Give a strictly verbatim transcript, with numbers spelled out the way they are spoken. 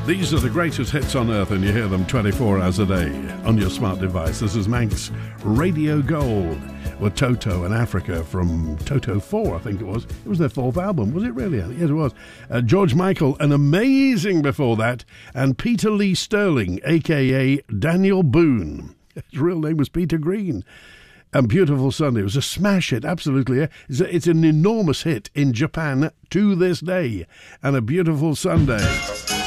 These are the greatest hits on earth, and you hear them twenty-four hours a day on your smart device. This is Manx Radio Gold with Toto and Africa from Toto four, I think it was. It was their fourth album, was it really? Yes, it was. Uh, George Michael, an amazing before that, and Peter Lee Sterling, a k a. Daniel Boone. His real name was Peter Green. And Beautiful Sunday. It was a smash hit, absolutely. It's, a, it's an enormous hit in Japan to this day. And A Beautiful Sunday.